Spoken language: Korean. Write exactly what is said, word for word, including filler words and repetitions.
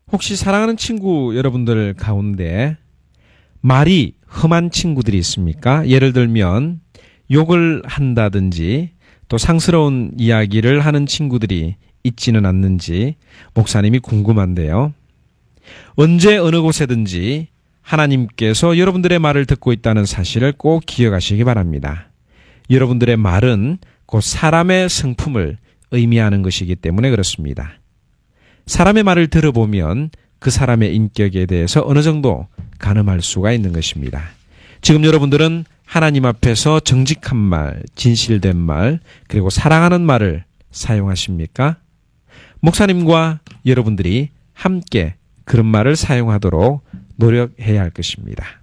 혹시 사랑하는 친구 여러분들 가운데 말이 험한 친구들이 있습니까? 예를 들면 욕을 한다든지 또 상스러운 이야기를 하는 친구들이 있지는 않는지 목사님이 궁금한데요. 언제 어느 곳에든지 하나님께서 여러분들의 말을 듣고 있다는 사실을 꼭 기억하시기 바랍니다. 여러분들의 말은 곧 사람의 성품을 의미하는 것이기 때문에 그렇습니다. 사람의 말을 들어보면 그 사람의 인격에 대해서 어느 정도 가늠할 수가 있는 것입니다. 지금 여러분들은 하나님 앞에서 정직한 말, 진실된 말, 그리고 사랑하는 말을 사용하십니까? 목사님과 여러분들이 함께 그런 말을 사용하도록 노력해야 할 것입니다.